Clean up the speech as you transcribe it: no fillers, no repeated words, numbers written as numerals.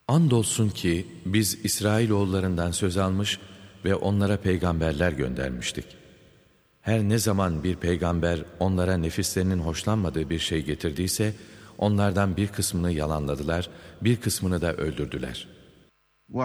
Andolsun ki biz İsrailoğullarından söz almış ve onlara peygamberler göndermiştik. Her ne zaman bir peygamber onlara nefislerinin hoşlanmadığı bir şey getirdiyse, onlardan bir kısmını yalanladılar, bir kısmını da öldürdüler.